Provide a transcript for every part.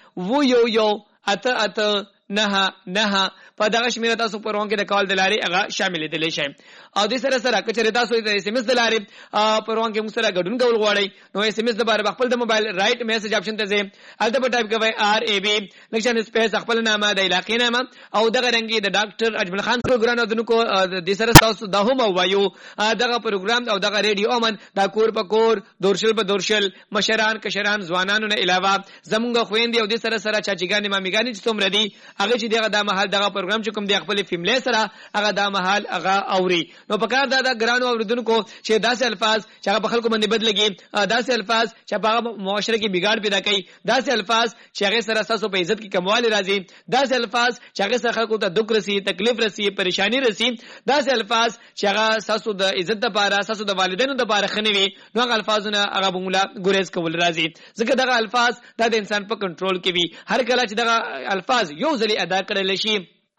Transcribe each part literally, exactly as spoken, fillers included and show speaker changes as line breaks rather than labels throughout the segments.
و یو یو اته اته نه نه په دغه شمیره تاسو پروان کې د کال د لارې هغه شامل دي شي او د سره سره کچره تاسو د اس ام اس د لارې پروان کې موږ سره غډون کول غواړئ نو اس ام اس د بار خپل د موبایل رائټ میسج اپشن ته ځئ الته په ټایپ کوئ آر ای بی لکشن سپیس خپل نامه د علاقې نامه او دغه رنګي د ډاکټر اجمل خان پروګرام دونکو د سره تاسو د هم وایو دغه پروګرام او دغه ریډیو امن دا کور په کور دورشل په دورشل مشران کشران ځوانانو نه علاوه زمونږ خويندې او د سره سره چاچیګانی مامیګانی چې څومره دي هغه چې دغه د محل دغه پروګرام چې کوم دی خپل فیملی سره هغه د محل هغه اوري نو په کار دا د ګرانو اوردونکو چې داسې الفاظ چې هغه په خلکو باندې بدلږي داسې الفاظ چې په معاشره کې بګاړ پیدا کوي داسې الفاظ چې هغه سره تاسو په عزت کې کموالی راځي داسې الفاظ چې هغه سره خلکو ته دک رسی تکلیف رسی پریشانی رسی داسې الفاظ چې هغه تاسو د عزت لپاره تاسو د والدینو لپاره خنوي نو هغه الفاظونه هغه بوملا ګریز کول راځي ځکه دغه الفاظ د انسان په کنټرول کې وي هر کله چې دغه الفاظ یو ځلې ادا کړل شي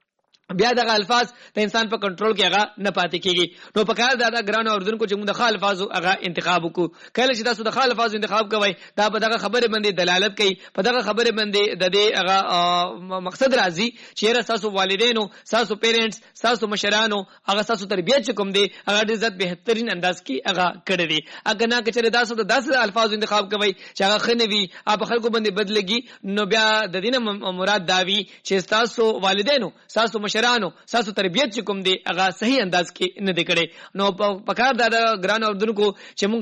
بیا دغه الفاظ د انسان په کنټرول کې هغه نه پاتې کیږي نو په کار دا د ګرانو اوردونکو چې موږ د خال الفاظو هغه انتخاب وکړو کله چې تاسو د خال الفاظو انتخاب کوئ دا په دغه خبره باندې دلالت کوي په دغه خبره باندې د دې هغه مقصد راځي چې تاسو والدینو تاسو پیرنټس تاسو مشرانو هغه تاسو تربیت کوم دي هغه د عزت بهترین انداز کې هغه کړی دي اګه نه کچره تاسو د داسې الفاظو انتخاب کوئ چې هغه خنوي په خلکو باندې بدلږي نو بیا د دینه مراد داوی چې تاسو والدینو تاسو رانو ساسو تربیت چې کوم دی هغه صحیح انداز کې نه دی کړي نو په کار دا د ګران اوردونکو چې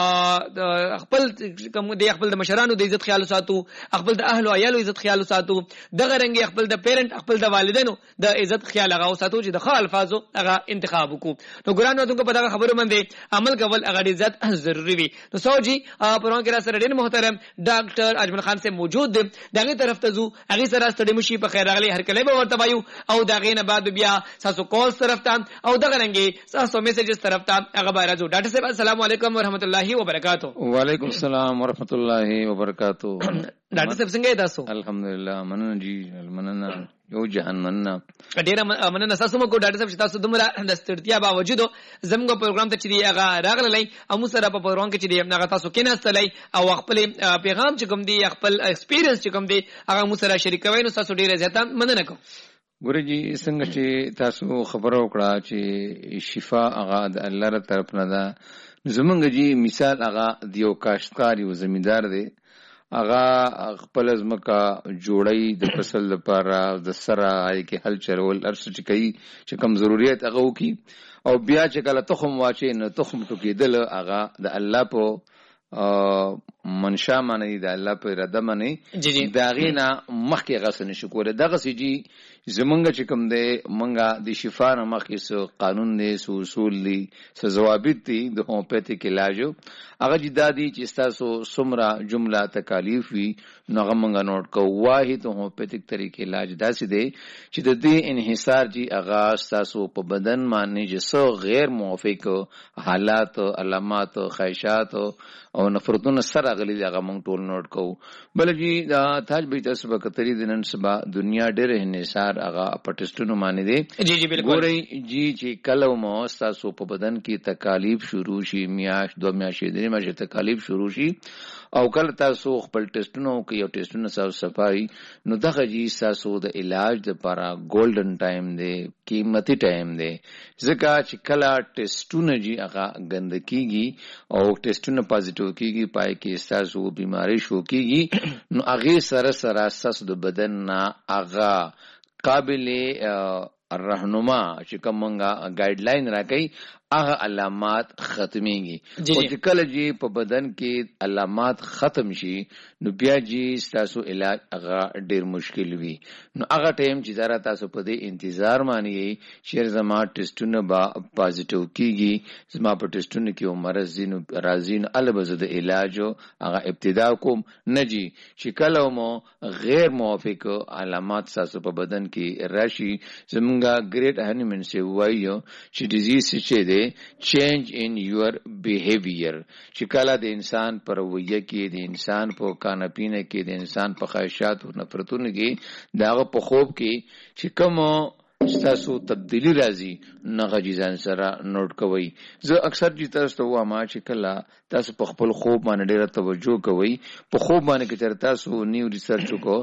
مونږه خپل کوم دی خپل د مشرانو د عزت خیال ساتو خپل د اهل او عیالو عزت خیال ساتو دغه رنګ خپل د پیرنټ خپل د والدینو د عزت خیال هغه ساتو چې د خال الفاظو هغه انتخاب وکړو نو ګران اوردونکو په دغه خبرو باندې عمل کول هغه د عزت ضروری وي نو سوجي پرون کې را سره ډېر محترم ډاکټر اجمل خان سے موجود دی دغه طرف ته زو هغه سره ستړي مشي په خیر راغلي هر کله به ورته وایو او دغه نه بعد بیا تاسو کال طرف ته او دغه رنګي تاسو میسجز طرف ته هغه بارا جو ډاکټر صاحب السلام علیکم ورحمت الله وبرکاتہ
وعلیکم السلام ورحمت الله وبرکاتہ
ډاکټر صاحب څنګه تاسو
الحمدلله مننه جی مننه یو جهان مننه
ډیر مننه تاسو مو کو ډاکټر صاحب تاسو دومره د ستړتیا باوجود زموږ پروګرام ته چې هغه راغلی او موږ سره په پروګرام کې چې هغه تاسو کې نستلای او خپل پیغام چې کوم دی خپل ایکسپیرینس چې کوم دی هغه موږ سره شریکوي نو تاسو ډیر زیاته مننه کوم
ګورجی څنګه چې تاسو خبرو وکړه چې شفا هغه د الله تر طرف نه ده زمونږ جی مثال هغه دیو کاشتکار یو زمیندار دی هغه خپل ځمکه جوړی د فصل لپاره د سره هغه کې حل چرول ارس چې کوي چې کم ضرورت هغه وکي او بیا چې کله تخم واچي نو تخم ټوکیدل هغه د الله په منشا معنی د الله په اراده معنی دا غینا مخکې غسن شکر دغه سجی زمونږ چې کوم دی مونږه د شفا نه مخکې سو قانون دی سو اصول دی سو ضوابط دی د هومیوپیتیک علاج هغه جدادي چې تاسو سمرا جمله تکالیف وی نو هغه مونږه نوٹ کو واحد هومیوپیتیک طریقې علاج داسې دی چې د دې انحصار جی اغاز تاسو په بدن باندې چې سو غیر موافق حالات علامات خواهشات او نفرتونه سره غلي هغه مونږ ټول نوٹ کو بل جی دا تاج به تاسو په کتري د نن سبا دنیا ډېر انحصار هغه پټستونو باندې دي
جی جی بالکل
ګورئ جی چې کله مو تاسو په بدن کې تکالیف شروع شي میاش دو میاشتې درې میاشتې تکالیف شروع شي او کله تاسو خپل ټیسټونو کې یو ټیسټونه تاسو صفای نو دغه جی تاسو د علاج لپاره ګولډن ټایم دی قیمتي ټایم دی ځکه چې کله ټیسټونه جی هغه ګندکیږي او ټیسټونه پازیټیو کیږي پای کې تاسو بیماری شو کیږي نو هغه سره سره تاسو د بدن نه هغه قابل الرهنما چې کومه ګایډ لاین راکړي هغه علامات ختميږي او چې کله جی په بدن کې علامات ختم شي نو بیا جی تاسو علاج هغه ډیر مشکل وي نو هغه ټایم چې زرا تاسو په دې انتظار مانی شیر زما ټیسټونه با پازیټیو کیږي زما په ټیسټونه کې مرز زینو رازین البزه د علاج هغه ابتدا کوم نجی چې کله مو غیر موافق علامات تاسو په بدن کې راشي زمونږه ګریټ هانیمن سی وایو چې ډیزیز چې دی change in your behavior چې کله د انسان پر رویه کې د انسان په کانه پینه کې د انسان په خواهشات او نفرتونو کې داغه په خوب کې چې کوم تاسو تبدیلی راځي نه غجیزان سره نوٹ کوئ زه اکثر چې تاسو ته وایم چې کله تاسو په خپل خوب باندې ډیره توجه کوئ په خوب باندې کې تر تاسو نیو ریسرچ کو